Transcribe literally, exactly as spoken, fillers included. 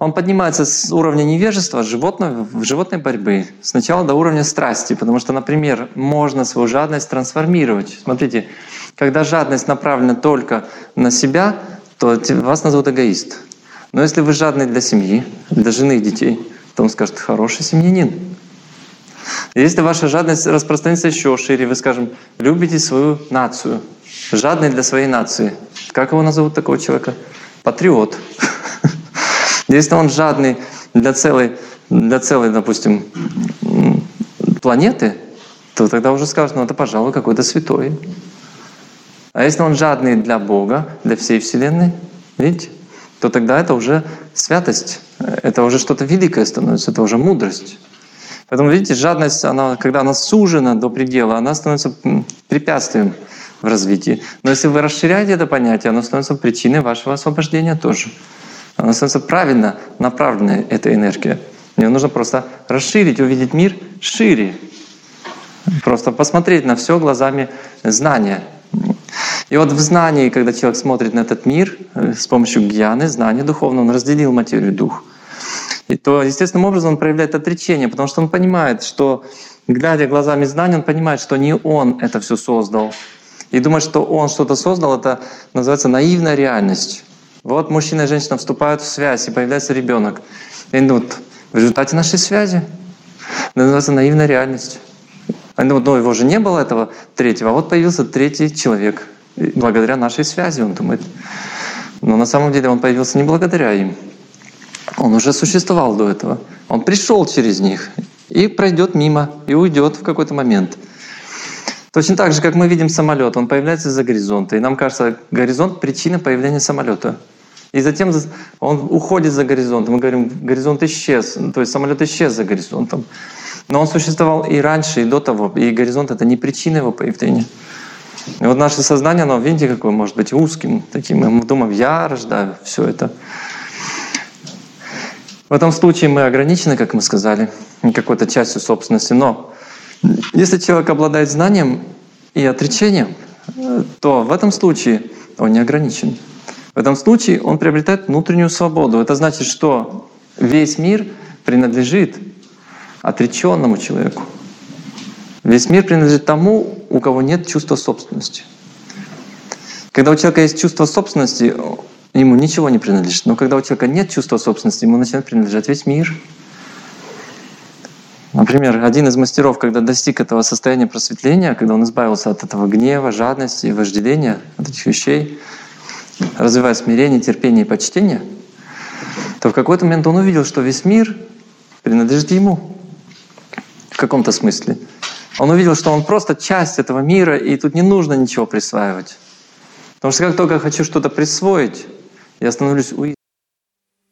он поднимается с уровня невежества животного, животной борьбы сначала до уровня страсти, потому что, например, можно свою жадность трансформировать. Смотрите, когда жадность направлена только на себя, то вас назовут эгоист. Но если вы жадный для семьи, для жены и детей, то он скажет: хороший семьянин. Если ваша жадность распространится еще шире, вы, скажем, любите свою нацию, жадный для своей нации. Как его назовут, такого человека? Патриот. Если он жадный для целой, для целой, допустим, планеты, то тогда уже скажут: ну это, пожалуй, какой-то святой. А если он жадный для Бога, для всей Вселенной, видите, то тогда это уже святость, это уже что-то великое становится, это уже мудрость. Поэтому, видите, жадность, она, когда она сужена до предела, она становится препятствием в развитии. Но если вы расширяете это понятие, оно становится причиной вашего освобождения тоже. Она становится правильно направленной, эта энергия. Ее нужно просто расширить, увидеть мир шире. Просто посмотреть на все глазами знания. И вот в знании, когда человек смотрит на этот мир с помощью гьяны, знания духовного, он разделил материю и дух. И то естественным образом он проявляет отречение, потому что он понимает, что, глядя глазами знания, он понимает, что не он это все создал. И думает, что он что-то создал, это называется наивная реальность. Вот мужчина и женщина вступают в связь, и появляется ребенок. И они думают: в результате нашей связи. Это называется наивная реальность. Они думают: ну его же не было, этого третьего, а вот появился третий человек. И благодаря нашей связи, он думает. Но на самом деле он появился не благодаря им. Он уже существовал до этого. Он пришел через них и пройдет мимо, и уйдет в какой-то момент. Точно так же, как мы видим самолет, он появляется из-за горизонта. И нам кажется, горизонт — причина появления самолета. И затем он уходит за горизонт. Мы говорим: горизонт исчез, то есть самолет исчез за горизонтом. Но он существовал и раньше, и до того. И горизонт — это не причина его появления. И вот наше сознание, оно, видите, какое может быть узким, таким. Мы думаем: я рождаю все это. В этом случае мы ограничены, как мы сказали, какой-то частью собственности. Но если человек обладает знанием и отречением, то в этом случае он не ограничен. В этом случае он приобретает внутреннюю свободу. Это значит, что весь мир принадлежит отреченному человеку. Весь мир принадлежит тому, у кого нет чувства собственности. Когда у человека есть чувство собственности, ему ничего не принадлежит. Но когда у человека нет чувства собственности, ему начинает принадлежать весь мир. Например, один из мастеров, когда достиг этого состояния просветления, когда он избавился от этого гнева, жадности и вожделения, от этих вещей, развивая смирение, терпение и почтение, то в какой-то момент он увидел, что весь мир принадлежит ему в каком-то смысле. Он увидел, что он просто часть этого мира, и тут не нужно ничего присваивать. Потому что как только я хочу что-то присвоить, я становлюсь уязвимым.